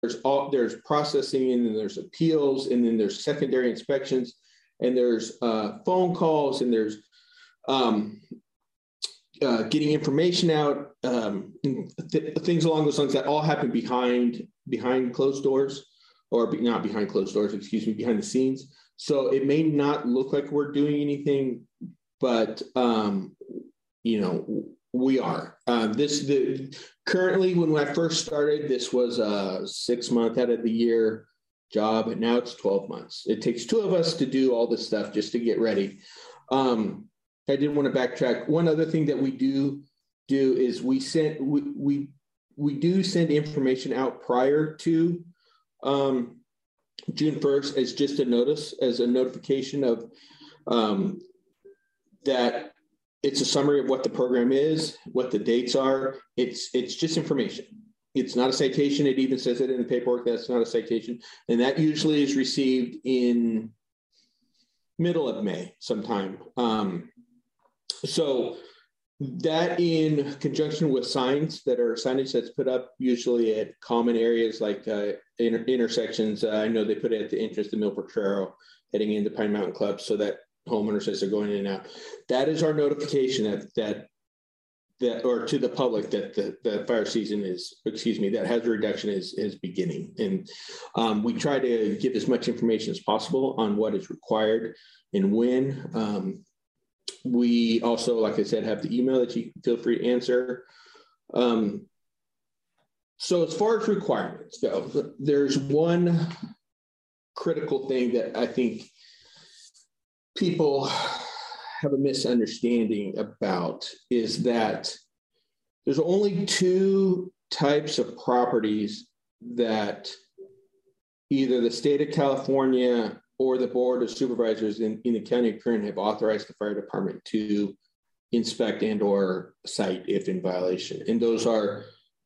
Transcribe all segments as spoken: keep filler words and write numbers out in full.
there's all there's processing, and then there's appeals, and then there's secondary inspections, and there's uh, phone calls, and there's um, uh, getting information out, um, th- things along those lines that all happen behind behind closed doors, or be, not behind closed doors, excuse me, behind the scenes. So it may not look like we're doing anything, but um, you know, we are. Uh, this the currently when I first started, this was a six month out of the year job, and now it's twelve months. It takes two of us to do all this stuff just to get ready. Um, I did want to backtrack. One other thing that we do do is we send we we, we do send information out prior to um, June first as just a notice, as a notification of um, that. It's a summary of what the program is, what the dates are. It's it's just information. It's not a citation. It even says it in the paperwork. That's not a citation. And that usually is received in middle of May sometime. Um, so that in conjunction with signs that are signage that's put up usually at common areas like uh, inter- intersections. Uh, I know they put it at the entrance to Mill Potrero heading into Pine Mountain Club, so that homeowners as they're going in and out. That is our notification that that that or to the public that the, the fire season is, excuse me, that hazard reduction is is beginning. And um, we try to give as much information as possible on what is required and when. Um, we also, like I said, have the email that you can feel free to answer. Um, so as far as requirements go, there's one critical thing that I think people have a misunderstanding about, is that there's only two types of properties that either the state of California or the Board of Supervisors in, in the County of Kern have authorized the fire department to inspect and or cite if in violation. And those are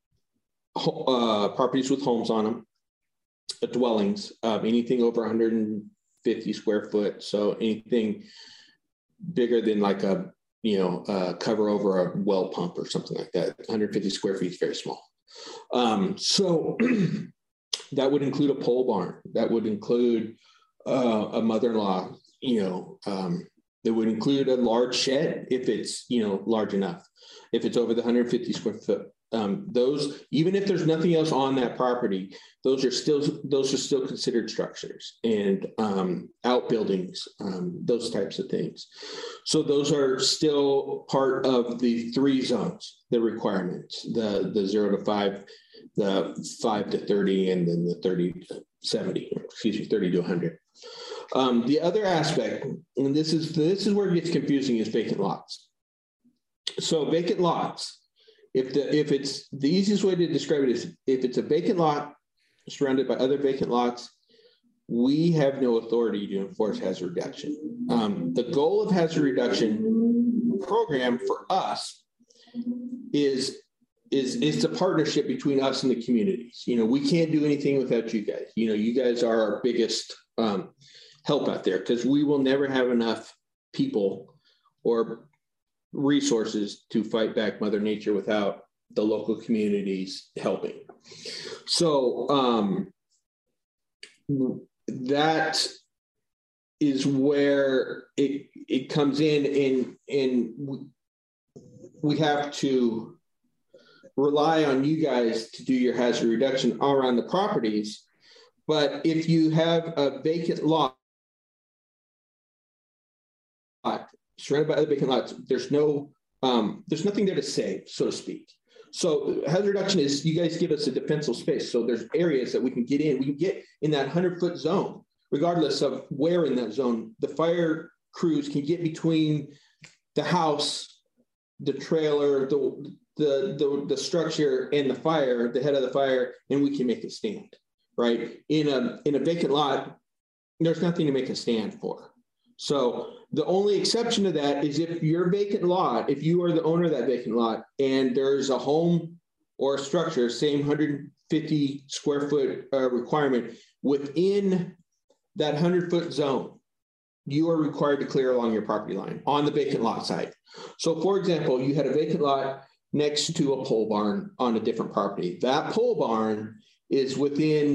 uh, properties with homes on them, dwellings, um, anything over one hundred fifty square foot. So anything bigger than like a, you know, uh, cover over a well pump or something like that. one hundred fifty square feet is very small. Um, so that would include a pole barn. That would include uh, a mother-in-law, you know, um, that would include a large shed if it's, you know, large enough. If it's over the one hundred fifty square foot, um, those, even if there's nothing else on that property, those are still, those are still considered structures and um, outbuildings, um, those types of things. So those are still part of the three zones, the requirements, the, the zero to five, the five to thirty, and then the thirty to seventy, excuse me, thirty to one hundred. Um, the other aspect, and this is, this is where it gets confusing, is vacant lots. So vacant lots, if the if it's the easiest way to describe it is if it's a vacant lot surrounded by other vacant lots, we have no authority to enforce hazard reduction. Um, the goal of hazard reduction program for us is is it's a partnership between us and the communities. You know, we can't do anything without you guys. You know, you guys are our biggest um, help out there, because we will never have enough people or resources to fight back Mother Nature without the local communities helping. So um, that is where it it comes in, and and we have to rely on you guys to do your hazard reduction around the properties. But if you have a vacant lot surrounded by other vacant lots, there's no, um, there's nothing there to save, so to speak. So hazard reduction is, you guys give us a defensible space. So there's areas that we can get in. We can get in that hundred foot zone, regardless of where in that zone. The fire crews can get between the house, the trailer, the the the, the structure, and the fire, the head of the fire, and we can make a stand. Right? In a in a vacant lot, there's nothing to make a stand for. So the only exception to that is if your vacant lot, if you are the owner of that vacant lot and there's a home or a structure, same one hundred fifty square foot uh, requirement within that one hundred foot zone, you are required to clear along your property line on the vacant lot side. So for example, you had a vacant lot next to a pole barn on a different property. That pole barn is within